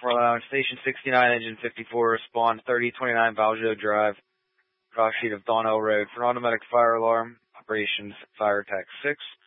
Rhode Island, Station 69, Engine 54, respond 3029 Valjo Drive, cross sheet of Donnell Road for an automatic fire alarm, operations fire tax 6.